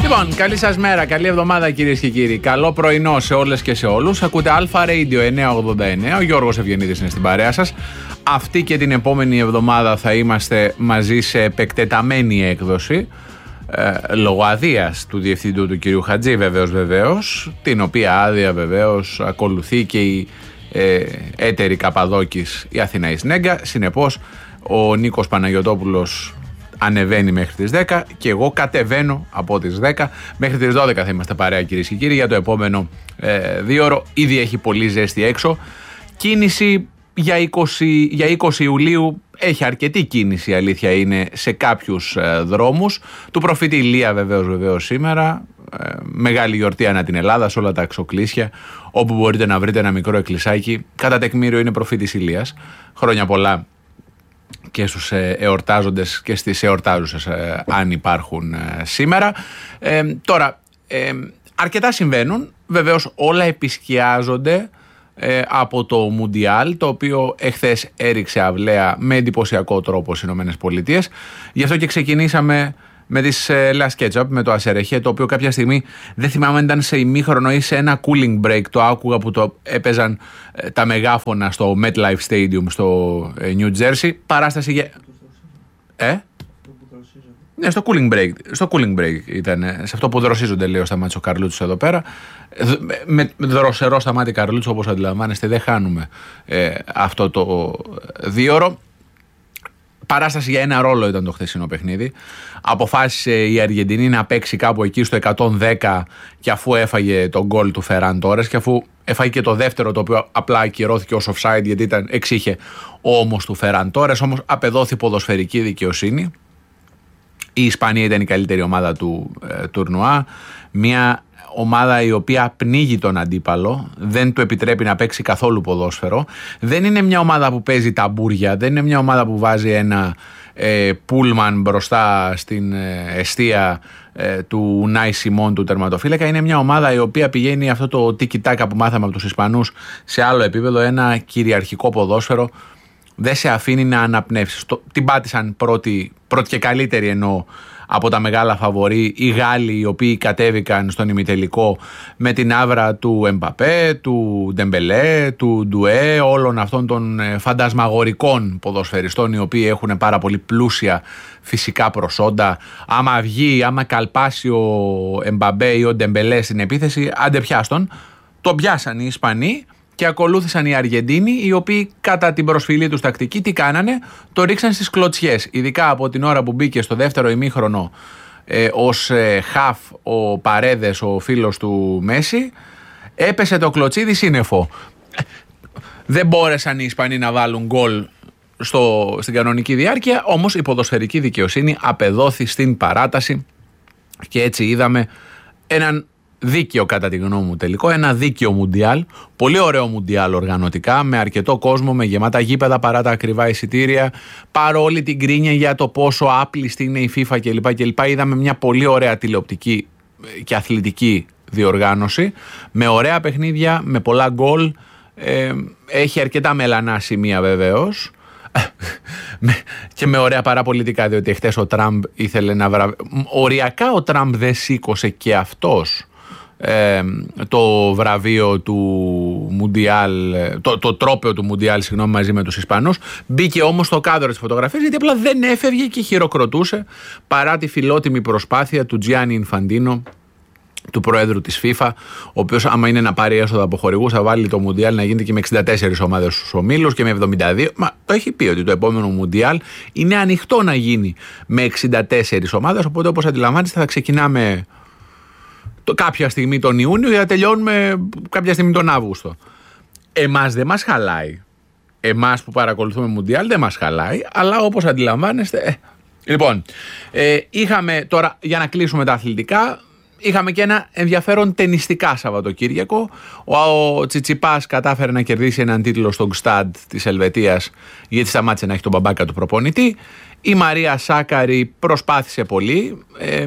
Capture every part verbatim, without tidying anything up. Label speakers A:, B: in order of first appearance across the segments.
A: Λοιπόν, καλή σας μέρα, καλή εβδομάδα κυρίες και κύριοι. Καλό πρωινό σε όλες και σε όλους. Ακούτε Alpha Radio εννιακόσια ογδόντα εννέα. Ο Γιώργος Ευγενίδης είναι στην παρέα σας. Αυτή και την επόμενη εβδομάδα θα είμαστε μαζί σε επεκτεταμένη έκδοση. Ε, λόγω αδείας του διευθυντού του κυρίου Χατζή, βεβαίως, βεβαίως, την οποία άδεια βεβαίως ακολουθεί και η ε, έτερη Καπαδόκης η Αθηναής Νέγκα. Συνεπώς, ο Νίκος Παναγιωτόπουλος ανεβαίνει μέχρι τις δέκα και εγώ κατεβαίνω από τις δέκα. Μέχρι τις δώδεκα θα είμαστε παρέα κυρίες και κύριοι για το επόμενο ε, δύο ώρο. Ήδη έχει πολύ ζέστη έξω. Κίνηση για είκοσι, για είκοσι Ιουλίου. Έχει αρκετή κίνηση, η αλήθεια είναι, σε κάποιους ε, δρόμους. Του προφήτη Ηλία βεβαίως, βεβαίως σήμερα. Ε, μεγάλη γιορτή ανά την Ελλάδα, σε όλα τα εξοκλήσια. Όπου μπορείτε να βρείτε ένα μικρό εκκλησάκι. Κατά τεκμήριο είναι προφήτης Ηλίας. Χρόνια πολλά και στους εορτάζοντες και στις εορτάζουσες, ε, αν υπάρχουν ε, σήμερα. Ε, τώρα, ε, αρκετά συμβαίνουν. Βεβαίως όλα επισκιάζονται ε, από το Μουντιάλ, το οποίο εχθές έριξε αυλαία με εντυπωσιακό τρόπο στις ΗΠΑ. Γι' αυτό και ξεκινήσαμε με τις ε, Last Ketchup, με το Ασερεχέ, το οποίο κάποια στιγμή, δεν θυμάμαι αν ήταν σε ημίχρονο ή σε ένα cooling break, το άκουγα που το έπαιζαν ε, τα μεγάφωνα στο MetLife Stadium στο ε, New Jersey. Παράσταση για... Ε? Ναι, στο cooling break, στο cooling break ήταν, σε αυτό που δροσίζονται, λέει ο Σταμάτης ο Καρλούτσος εδώ πέρα. Με, με δροσερό Σταμάτη Καρλούτσο, όπως αντιλαμβάνεστε, δεν χάνουμε ε, αυτό το δίωρο. Παράσταση για ένα ρόλο ήταν το χθεσινό παιχνίδι. Αποφάσισε η Αργεντινή να παίξει κάπου εκεί στο εκατόν δέκα και αφού έφαγε τον γκολ του Φεράν Τόρες και αφού έφαγε και το δεύτερο, το οποίο απλά ακυρώθηκε ως offside γιατί ήταν, εξήχε ο ώμος του Φεράν Τόρες, όμως απεδόθη ποδοσφαιρική δικαιοσύνη. Η Ισπανία ήταν η καλύτερη ομάδα του ε, τουρνουά. Μια ομάδα η οποία πνίγει τον αντίπαλο, δεν του επιτρέπει να παίξει καθόλου ποδόσφαιρο. Δεν είναι μια ομάδα που παίζει ταμπούρια, δεν είναι μια ομάδα που βάζει ένα ε, πούλμαν μπροστά στην ε, εστία ε, του Ουνάι Σιμών, του τερματοφύλακα. Είναι μια ομάδα η οποία πηγαίνει αυτό το τίκι-τάκα που μάθαμε από τους Ισπανούς σε άλλο επίπεδο, ένα κυριαρχικό ποδόσφαιρο. Δεν σε αφήνει να αναπνεύσεις. Την πάτησαν πρώτη, πρώτη και καλύτερη εννοώ από τα μεγάλα φαβορί οι Γάλλοι, οι οποίοι κατέβηκαν στον ημιτελικό με την άβρα του Εμπαπέ, του Ντεμπελέ, του Ντουέ, όλων αυτών των φαντασμαγορικών ποδοσφαιριστών οι οποίοι έχουν πάρα πολύ πλούσια φυσικά προσόντα. Άμα βγει, άμα καλπάσει ο Εμπαπέ ή ο Ντεμπελέ στην επίθεση, άντε πιάστον. Το πιάσαν οι Ισπανοί και ακολούθησαν οι Αργεντίνοι, οι οποίοι κατά την προσφυλή τους τακτική τι κάνανε, το ρίξαν στις κλωτσιές. Ειδικά από την ώρα που μπήκε στο δεύτερο ημίχρονο ε, ως ε, χαφ ο Παρέδες, ο φίλος του Μέση, έπεσε το κλωτσίδι σύννεφο. Δεν μπόρεσαν οι Ισπανοί να βάλουν γκολ στο, στην κανονική διάρκεια, όμως η ποδοσφαιρική δικαιοσύνη απεδόθη στην παράταση και έτσι είδαμε έναν δίκαιο, κατά τη γνώμη μου, τελικό. Ένα δίκαιο Μουντιάλ. Πολύ ωραίο Μουντιάλ οργανωτικά, με αρκετό κόσμο, με γεμάτα γήπεδα παρά τα ακριβά εισιτήρια. Παρόλη την κρίνια για το πόσο άπληστη είναι η FIFA κλπ. κλπ. Είδαμε μια πολύ ωραία τηλεοπτική και αθλητική διοργάνωση. Με ωραία παιχνίδια, με πολλά γκολ. Ε, έχει αρκετά μελανά σημεία βεβαίως. Και με ωραία παραπολιτικά, διότι χτες ο Τραμπ ήθελε να βραβεύσει. Οριακά ο Τραμπ δεν σήκωσε και αυτός Ε, το βραβείο του Μουντιάλ, το, το τρόπαιο του Μουντιάλ, συγγνώμη, μαζί με τους Ισπανούς. Μπήκε όμως στο κάδρο της φωτογραφίας γιατί απλά δεν έφευγε και χειροκροτούσε παρά τη φιλότιμη προσπάθεια του Τζιάννι Ινφαντίνο, του Προέδρου της FIFA, ο οποίος άμα είναι να πάρει έσοδα από χορηγούς θα βάλει το Μουντιάλ να γίνεται και με εξήντα τέσσερις ομάδες στους ομίλους και με εβδομήντα δύο. Μα το έχει πει ότι το επόμενο Μουντιάλ είναι ανοιχτό να γίνει με εξήντα τέσσερις ομάδες, οπότε όπως αντιλαμβάνεστε θα ξεκινάμε το, κάποια στιγμή τον Ιούνιο για να τελειώνουμε κάποια στιγμή τον Αύγουστο. Εμάς δεν μας χαλάει. Εμάς που παρακολουθούμε Μουντιάλ δεν μας χαλάει, αλλά όπως αντιλαμβάνεστε... Ε, λοιπόν, ε, είχαμε τώρα, για να κλείσουμε τα αθλητικά, είχαμε και ένα ενδιαφέρον τενιστικά Σαββατοκύριακο. Ο, ο Τσιτσιπάς κατάφερε να κερδίσει έναν τίτλο στο Γκστάντ της Ελβετίας, γιατί σταμάτησε να έχει τον μπαμπάκα του προπονητή. Η Μαρία Σάκαρη προσπάθησε πολύ, ε,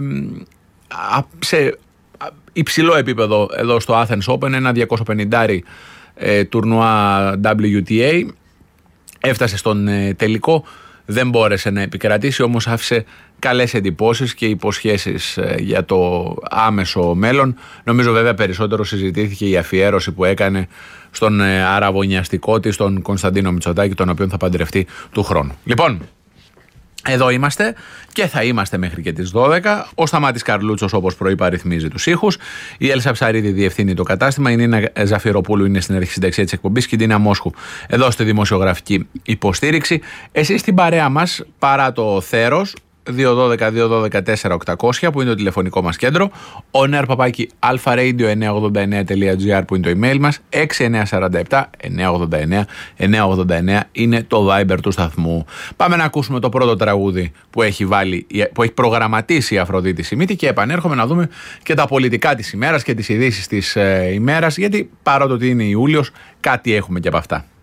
A: σε υψηλό επίπεδο εδώ στο Athens Open, ένα διακόσια πενήντα ε, τουρνουά ντάμπλιου τι έι. Έφτασε στον ε, τελικό, δεν μπόρεσε να επικρατήσει, όμως άφησε καλές εντυπώσεις και υποσχέσεις για το άμεσο μέλλον. Νομίζω βέβαια περισσότερο συζητήθηκε η αφιέρωση που έκανε στον αραβωνιαστικό της, τον Κωνσταντίνο Μητσοτάκη, τον οποίον θα παντρευτεί του χρόνου. Λοιπόν, εδώ είμαστε και θα είμαστε μέχρι και τις δώδεκα. Ο Σταμάτης Καρλούτσος, όπως προείπα, ρυθμίζει τους ήχους. Η Έλσα Ψαρίδη διευθύνει το κατάστημα. Η Νίνα Ζαφυροπούλου είναι στην αρχισυνταξία της εκπομπής και η Ντίνα Μόσχου εδώ στη δημοσιογραφική υποστήριξη. Εσείς στην παρέα μας, παρά το θέρος, δύο δώδεκα δύο δώδεκα τέσσερα οκτακόσια που είναι το τηλεφωνικό μας κέντρο, on air παπάκι alpharadio εννιακόσια ογδόντα εννέα τελεία gr που είναι το email μας, έξι εννιά τέσσερα επτά εννιακόσια ογδόντα εννέα εννιακόσια ογδόντα εννέα είναι το Viber του σταθμού. Πάμε να ακούσουμε το πρώτο τραγούδι που έχει, βάλει, που έχει προγραμματίσει η Αφροδίτη Σιμίτη και επανέρχομαι να δούμε και τα πολιτικά της ημέρας και τις ειδήσεις της ε, ημέρας, γιατί παρότι είναι Ιούλιος κάτι έχουμε και από αυτά.